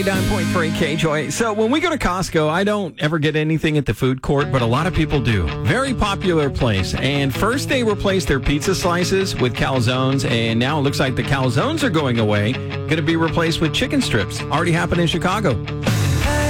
89.3 KJOY. So when we go to Costco, I don't ever get anything at the food court, but a lot of people do. Very popular place. And first they replaced their pizza slices with calzones, and now it looks like the calzones are going away. Going to be replaced with chicken strips. Already happened in Chicago.